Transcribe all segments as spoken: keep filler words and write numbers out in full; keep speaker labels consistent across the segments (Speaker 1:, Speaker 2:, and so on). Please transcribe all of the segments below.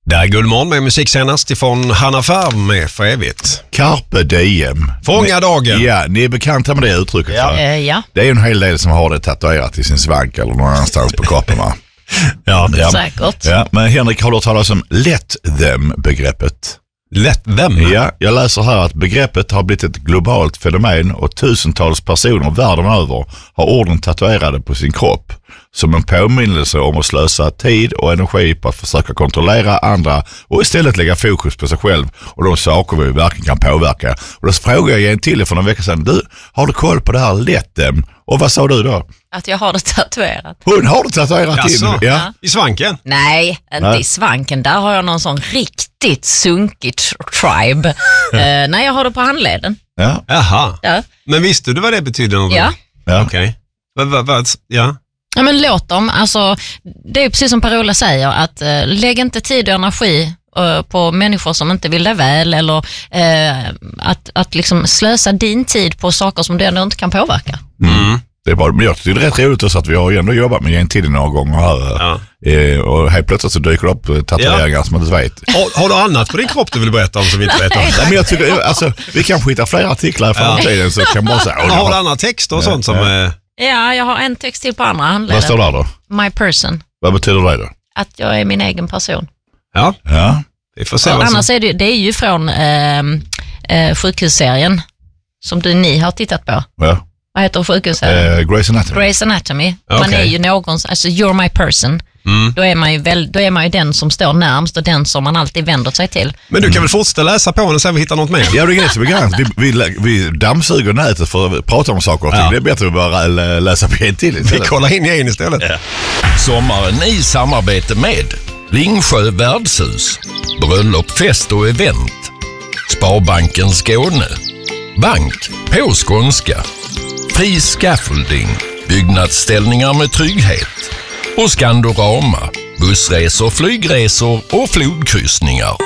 Speaker 1: Det är Guldmorgon med musik senast ifrån Hanna Färm med För evigt.
Speaker 2: Carpe diem.
Speaker 1: Fånga dagen.
Speaker 2: Ja, ni är bekanta med det uttrycket.
Speaker 1: Ja.
Speaker 2: Va?
Speaker 3: Uh, ja.
Speaker 2: Det är ju en hel del som har det tatuerat i sin svank eller någon annanstans på kroppen, va?
Speaker 1: Ja,
Speaker 2: ja.
Speaker 3: Säkert.
Speaker 2: Ja, men Henrik, har du talat om let them-begreppet?
Speaker 1: Let them?
Speaker 2: Ja, jag läser här att begreppet har blivit ett globalt fenomen och tusentals personer världen över har orden tatuerade på sin kropp som en påminnelse om att slösa tid och energi på att försöka kontrollera andra och istället lägga fokus på sig själv och de saker vi verkligen kan påverka. Och då frågade jag en till för några veckor sedan, du, har du koll på det här let them? Och vad sa du då?
Speaker 3: Att jag har det tatuerat.
Speaker 2: Hon har det tatuerat
Speaker 1: Jaså,
Speaker 2: in. Ja.
Speaker 1: ja. I svanken?
Speaker 3: Nej, inte
Speaker 2: Nej.
Speaker 3: i svanken. Där har jag någon sån riktigt sunkig tr- tribe. uh, nej, jag har det på handleden.
Speaker 2: Ja.
Speaker 1: Jaha.
Speaker 3: Ja.
Speaker 1: Men visste du vad det betyder? Någon
Speaker 3: Ja.
Speaker 1: gång?
Speaker 2: Ja.
Speaker 1: Okej. Vad, vad, vad, ja.
Speaker 3: Ja, men låt dem. Alltså, det är precis som Per-Ola säger, att uh, lägg inte tid och energi uh, på människor som inte vill det väl, eller uh, att, att liksom slösa din tid på saker som du ändå inte kan påverka.
Speaker 1: Mm.
Speaker 2: Det är bara, men jag tycker det är rätt roligt också att vi har ju ändå jobbat med gentiden några gånger här.
Speaker 1: Ja.
Speaker 2: Eh, och helt plötsligt så dyker det upp tatueringar
Speaker 1: Ja.
Speaker 2: som man inte vet.
Speaker 1: Har, har du annat på din kropp du vill berätta om som vi inte vet om?
Speaker 2: Nej, men jag tycker, alltså, vi kan skita fler artiklar i framtiden så kan man säga.
Speaker 1: Har du andra texter och sånt som...
Speaker 2: Ja.
Speaker 1: Eh,
Speaker 3: Ja, jag har en text till på andra handleden.
Speaker 2: Vad står där då?
Speaker 3: My person.
Speaker 2: Vad betyder det då?
Speaker 3: Att jag är min egen person.
Speaker 1: ja,
Speaker 2: Ja.
Speaker 1: vi får se
Speaker 3: Och
Speaker 1: vad som...
Speaker 3: annars är det, det är ju från eh, eh, sjukhusserien som du, ni har tittat på.
Speaker 2: ja.
Speaker 3: Vad heter sjukhusserien?
Speaker 2: Eh, Grey's Anatomy.
Speaker 3: Grey's Anatomy. Man
Speaker 1: Okej.
Speaker 3: är ju någons, alltså you're my person.
Speaker 1: Mm.
Speaker 3: Då är man ju väl, då är man ju den som står närmst och den som man alltid vänder sig till.
Speaker 1: Men du kan väl fortsätta läsa på och se om vi hittar något mer?
Speaker 2: Ja, det är så bekant. Vi, vi, vi dammsuger nätet för att prata om saker och ting.
Speaker 1: Ja.
Speaker 2: Det är bättre att bara lä- läsa på en till
Speaker 1: Vi
Speaker 2: istället.
Speaker 1: kollar in i en istället. Ja.
Speaker 4: Sommaren i samarbete med Ringsjö värdshus, bröllop, fest och event, Sparbanken Skåne, bank på skånska, Fri Scaffolding, byggnadsställningar med trygghet och Skandorama, bussresor, flygresor och flodkryssningar.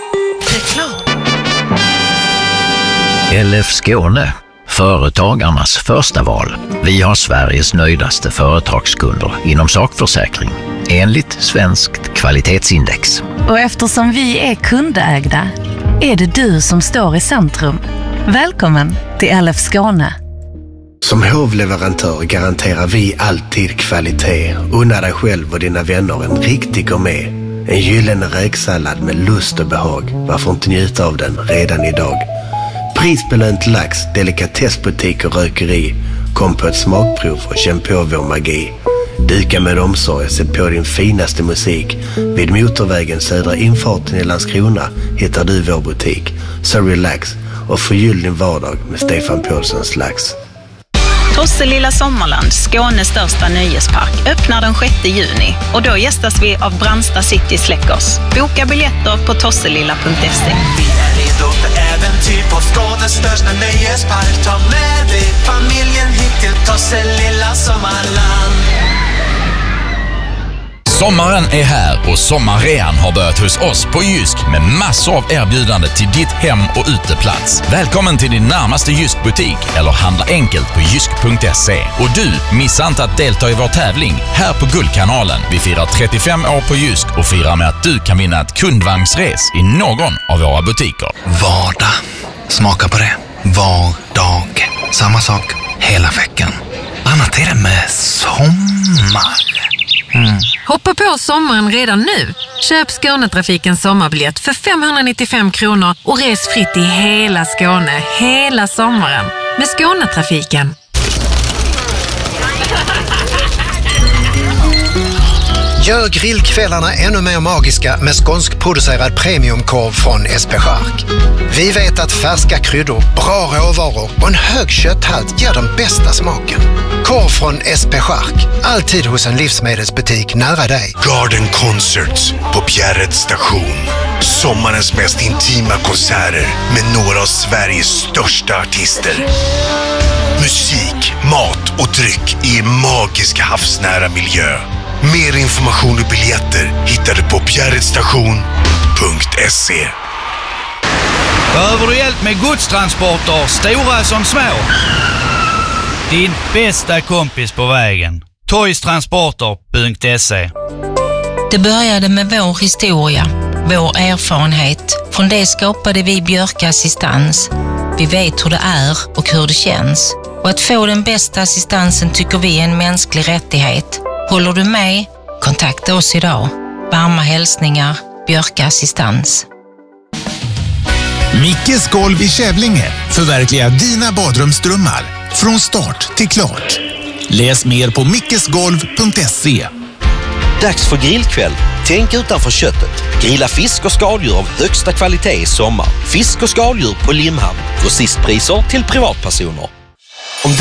Speaker 5: L F Skåne, företagarnas första val. Vi har Sveriges nöjdaste företagskunder inom sakförsäkring, enligt Svenskt kvalitetsindex.
Speaker 6: Och eftersom vi är kundägda är det du som står i centrum. Välkommen till L F Skåne.
Speaker 7: Som hovleverantör garanterar vi alltid kvalitet. Unna dig själv och dina vänner en riktig gourmet. En gyllene räksallad med lust och behag. Varför inte njuta av den redan idag? Prisbelönt lax, delikatessbutik och rökeri. Kom på ett smakprov och känn på vår magi. Duka med omsorg och sätt på din finaste musik. Vid motorvägen södra infarten i Landskrona hittar du vår butik. Så relax och förgyll din vardag med Stefan Paulssons lax.
Speaker 8: Tosselilla Sommarland, Skånes största nöjespark, öppnar den sjätte juni och då gästas vi av Brandsta City Släckers. Boka biljetter på tosselilla punkt se.
Speaker 9: Vi är redo för äventyr på Skånes största nöjespark. Ta med dig familjen hit till Tosselilla Sommarland.
Speaker 4: Sommaren är här och sommarrean har börjat hos oss på Jysk med massor av erbjudande till ditt hem och uteplats. Välkommen till din närmaste Jysk-butik eller handla enkelt på jysk punkt se. Och du, missa inte att delta i vår tävling här på Guldkanalen. Vi firar trettiofem år på Jysk och firar med att du kan vinna ett kundvagnsres i någon av våra butiker.
Speaker 9: Vardag. Smaka på det. Var dag. Samma sak hela veckan. Annat är det med sommar. Mm.
Speaker 10: Hoppa på sommaren redan nu. Köp Skånetrafikens sommarbiljett för femhundranittiofem kronor och res fritt i hela Skåne hela sommaren med Skånetrafiken.
Speaker 11: Gör grillkvällarna ännu mer magiska med skånskproducerad premiumkorv från S P Chark. Vi vet att färska kryddor, bra råvaror och en hög kötthalt ger den bästa smaken. Korv från S P Chark, alltid hos en livsmedelsbutik nära dig.
Speaker 12: Garden Concerts på Bjärred station. Sommarens mest intima konserter med några av Sveriges största artister. Musik, mat och dryck i en magisk havsnära miljö. Mer information och biljetter hittar du på bjärredstation punkt se.
Speaker 13: Behöver du hjälp med godstransporter, stora som små? Din bästa kompis på vägen. toys transporter punkt se.
Speaker 14: Det började med vår historia. vår erfarenhet. Från det skapade vi Björka Assistans. Vi vet hur det är och hur det känns. Och att få den bästa assistansen tycker vi är en mänsklig rättighet. Håller du med? Kontakta oss idag. Varma hälsningar, Björka Assistans.
Speaker 15: Mickes golv i Kävlinge förverkligar dina badrumsdrömmar från start till klart. Läs mer på mickesgolv punkt se.
Speaker 16: Dags för grillkväll. Tänk utanför köttet. Grilla fisk och skaldjur av högsta kvalitet i sommar. Fisk och skaldjur på Limhamn. Grossistpriser till privatpersoner.